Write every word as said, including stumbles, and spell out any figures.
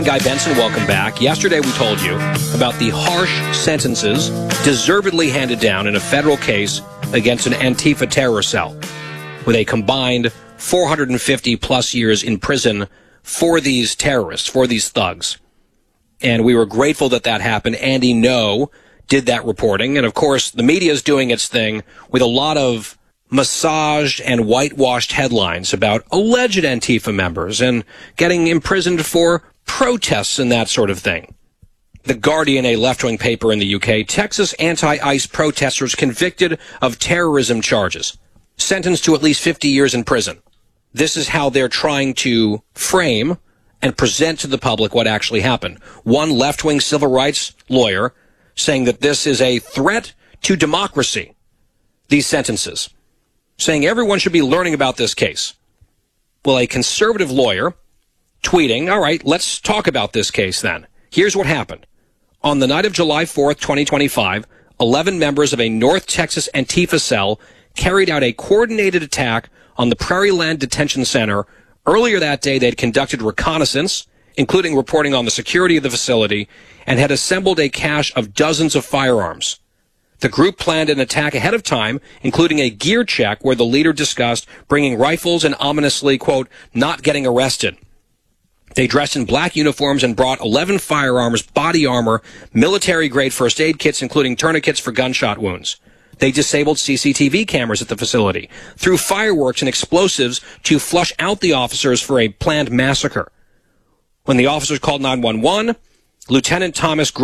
John Guy Benson, welcome back. Yesterday we told you about the harsh sentences deservedly handed down in a federal case against an Antifa terror cell, with a combined four hundred fifty plus years in prison for these terrorists, for these thugs. And we were grateful that that happened. Andy No did that reporting. And of course, the media is doing its thing with a lot of massaged and whitewashed headlines about alleged Antifa members and getting imprisoned for protests and that sort of thing. The Guardian, a left-wing paper in the U K, Texas anti-ICE protesters convicted of terrorism charges, sentenced to at least fifty years in prison. This is how they're trying to frame and present to the public what actually happened. One left-wing civil rights lawyer saying that this is a threat to democracy, these sentences, saying everyone should be learning about this case. Well, a conservative lawyer tweeting, all right, let's talk about this case then. Here's what happened. On the night of July fourth, twenty twenty-five, eleven members of a North Texas Antifa cell carried out a coordinated attack on the Prairie Land Detention Center. Earlier that day, they'd conducted reconnaissance, including reporting on the security of the facility, and had assembled a cache of dozens of firearms. The group planned an attack ahead of time, including a gear check where the leader discussed bringing rifles and ominously, quote, not getting arrested. They dressed in black uniforms and brought eleven firearms, body armor, military-grade first aid kits, including tourniquets for gunshot wounds. They disabled C C T V cameras at the facility, threw fireworks and explosives to flush out the officers for a planned massacre. When the officers called nine one one, Lieutenant Thomas